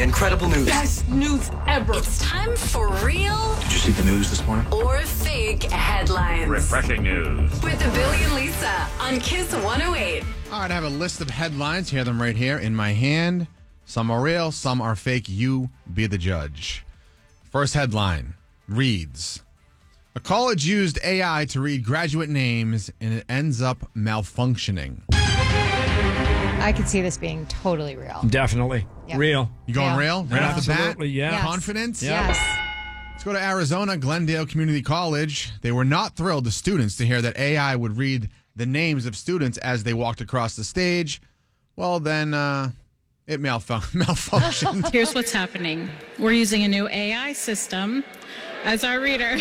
Incredible news. Best news ever. It's time for real Did you see the news this morning? or fake headlines. Refreshing news. With Billy and Lisa on Kiss 108. All right, I have a list of headlines. Hear them right here in my hand. Some are real, some are fake. You be the judge. First headline reads, a college used AI to read graduate names and it ends up malfunctioning. I could see this being totally real. Definitely. Yeah. Real. You going Yeah. real? Right off the bat? Absolutely, yeah. Yes. Confidence? Yes. Let's go to Arizona, Glendale Community College. They were not thrilled, the students, to hear that AI would read the names of students as they walked across the stage. Well, then it malfunctioned. Here's what's happening. We're using a new AI system as our reader.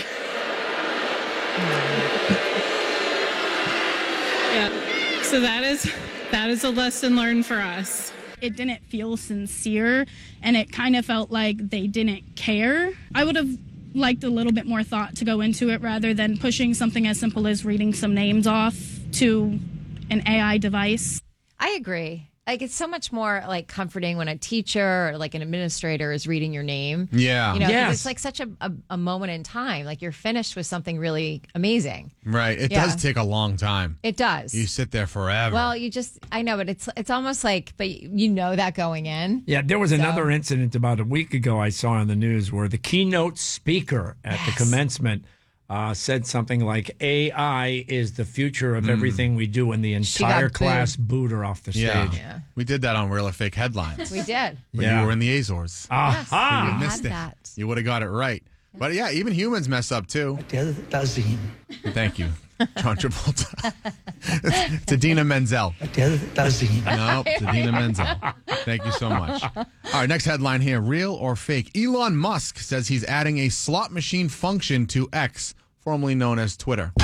Yeah. So that is a lesson learned for us. It didn't feel sincere, and it kind of felt like they didn't care. I would have liked a little bit more thought to go into it rather than pushing something as simple as reading some names off to an AI device. I agree. Like, it's so much more like comforting when a teacher or like an administrator is reading your name. Yeah. You know, 'cause Yes. it's like such a moment in time. Like, you're finished with something really amazing. Right. It Yeah. does take a long time. It does. You sit there forever. Well, I know, but it's almost like, but you know that going in. Yeah, there was another incident about a week ago I saw on the news where the keynote speaker at the commencement said something like, AI is the future of everything we do, and the entire got class booed her off the stage. yeah. We did that on Real or Fake Headlines. We did. When Yeah. you were in the Azores. Aha! You We missed had it. that. You would have got it right. But yeah, even humans mess up too. Tazine. Thank you, John Travolta. It's Adina Menzel. Tazine. No, it's Adina Menzel. Thank you so much. All right, next headline here. Real or fake? Elon Musk says he's adding a slot machine function to X, formerly known as Twitter.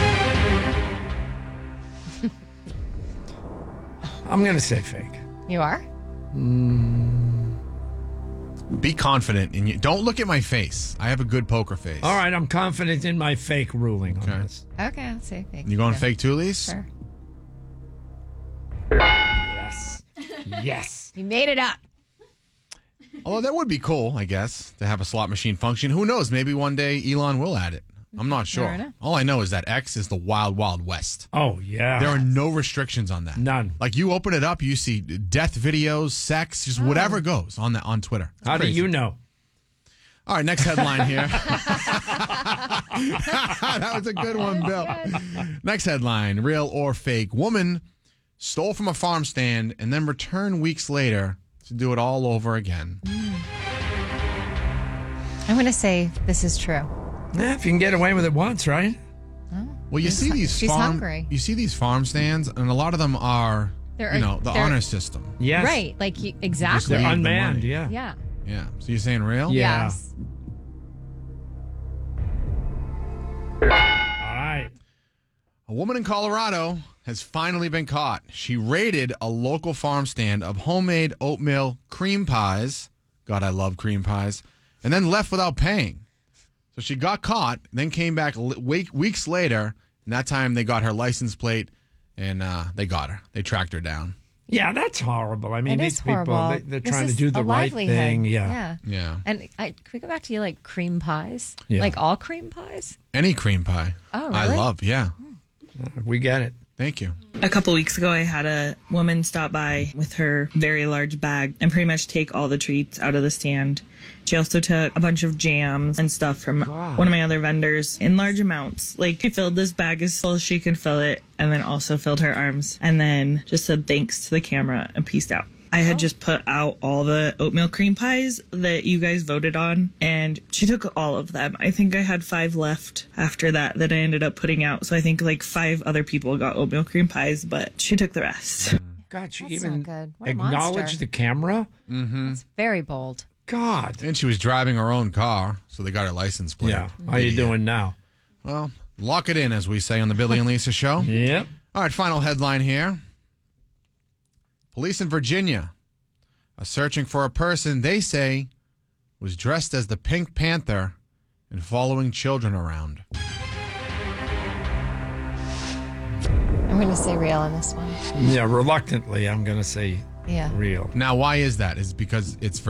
I'm going to say fake. You are? Be confident in you. Don't look at my face. I have a good poker face. All right, I'm confident in my fake ruling on Okay. this. Okay, I'll say fake. You going Yeah. fake too, Lise? Sure. Yes. Yes. You made it up. Although that would be cool, I guess, to have a slot machine function. Who knows? Maybe one day Elon will add it. I'm not sure. Never know. All I know is that X is the wild, wild west. Oh, yeah. There are no restrictions on that. None. Like, you open it up, you see death videos, sex, just whatever goes on on Twitter. It's How do crazy. you know? All right, next headline here. That was a good one, Bill. Next headline, real or fake. Woman stole from a farm stand and then returned weeks later to do it all over again. I'm going to say this is true. Yeah, if you can get away with it once, right? Well, you see these she's hungry. You see these farm stands, and a lot of them are, They're- the they're- honor system. Yes. Right. Like, exactly. Leave They're the unmanned, money. yeah. Yeah. Yeah. So you're saying real? Yeah. Yes. All right. A woman in Colorado has finally been caught. She raided a local farm stand of homemade oatmeal cream pies. God, I love cream pies. And then left without paying. So she got caught, then came back weeks later, and that time they got her license plate, and they got her. They tracked her down. Yeah, that's horrible. I mean, It these is people, horrible. they're This trying to is do the a right livelihood. thing. Yeah. Yeah. And can we go back to you like cream pies? Yeah. Like all cream pies? Any cream pie. Oh, I really? love, yeah. We get it. Thank you. A couple weeks ago, I had a woman stop by with her very large bag and pretty much take all the treats out of the stand. She also took a bunch of jams and stuff from one of my other vendors in large amounts. Like, she filled this bag as full as she could fill it, and then also filled her arms, and then just said thanks to the camera and peaced out. I had just put out all the oatmeal cream pies that you guys voted on, and she took all of them. I think I had 5 left after that I ended up putting out. So I think like 5 other people got oatmeal cream pies, but she took the rest. God, she That's even not good. What a acknowledged monster. the camera? It's very bold. God. And she was driving her own car, so they got her license plate. Yeah. How you doing now? Well, lock it in, as we say on the Billy and Lisa show. Yep. All right, final headline here. Police in Virginia are searching for a person they say was dressed as the Pink Panther and following children around. I'm going to say real on this one. Yeah, reluctantly, I'm going to say Yeah. real. Now, why is that? Is it because it's